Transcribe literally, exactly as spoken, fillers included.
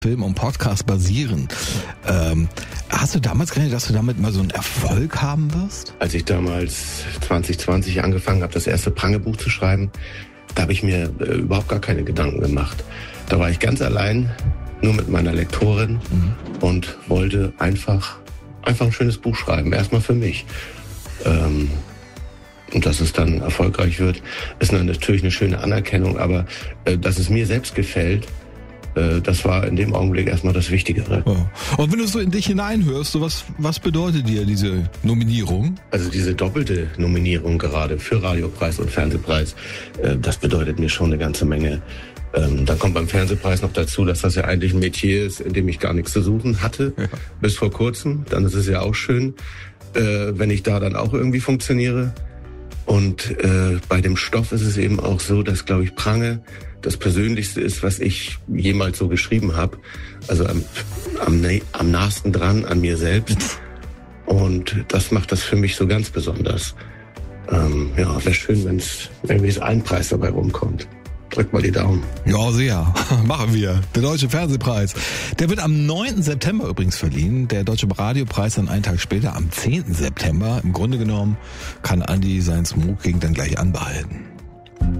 Film und Podcast basieren. Ähm, hast du damals gerechnet, dass du damit mal so einen Erfolg haben wirst? Als ich damals zwanzig zwanzig angefangen habe, das erste Prangebuch zu schreiben, da habe ich mir äh, überhaupt gar keine Gedanken gemacht. Da war ich ganz allein, nur mit meiner Lektorin mhm. und wollte einfach, einfach ein schönes Buch schreiben, erstmal für mich. Ähm, und dass es dann erfolgreich wird, ist natürlich eine schöne Anerkennung, aber äh, dass es mir selbst gefällt, das war in dem Augenblick erstmal das Wichtigere. Ja. Und wenn du so in dich hineinhörst, so was, was bedeutet dir diese Nominierung? Also diese doppelte Nominierung gerade für Radiopreis und Fernsehpreis, das bedeutet mir schon eine ganze Menge. Dann kommt beim Fernsehpreis noch dazu, dass das ja eigentlich ein Metier ist, in dem ich gar nichts zu suchen hatte, ja. bis vor kurzem. Dann ist es ja auch schön, wenn ich da dann auch irgendwie funktioniere. Und äh, bei dem Stoff ist es eben auch so, dass, glaube ich, Prange das Persönlichste ist, was ich jemals so geschrieben habe. Also am, am, am nahesten dran an mir selbst. Und das macht das für mich so ganz besonders. Ähm, ja, wäre schön, wenn es irgendwie ein Preis dabei rumkommt. Drückt mal die Daumen. Ja, sehr. Machen wir. Der Deutsche Fernsehpreis. Der wird am neunten September übrigens verliehen. Der Deutsche Radiopreis dann einen Tag später am zehnten September. Im Grunde genommen kann Andi sein Smoking dann gleich anbehalten.